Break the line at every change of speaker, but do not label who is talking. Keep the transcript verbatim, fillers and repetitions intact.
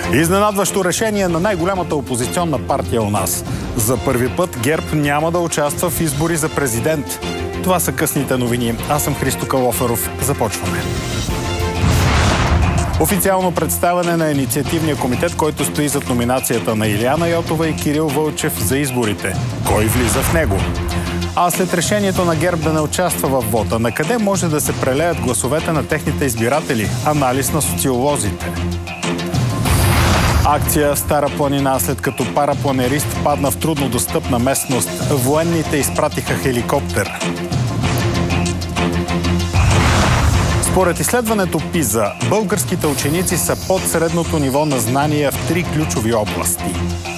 Изненадващо решение на най-голямата опозиционна партия у нас. За първи път ГЕРБ няма да участва в избори за президент. Това са късните новини. Аз съм Христо Калоферов. Започваме. Официално представяне на инициативния комитет, който стои зад номинацията на Илияна Йотова и Кирил Вълчев за изборите. Кой влиза в него? А след решението на ГЕРБ да не участва в вота, на къде може да се прелеят гласовете на техните избиратели? Анализ на социолозите. Акция Стара планина, след като парапланерист падна в труднодостъпна местност. Военните изпратиха хеликоптер. Според изследването ПИЗА, българските ученици са под средното ниво на знания в три ключови области.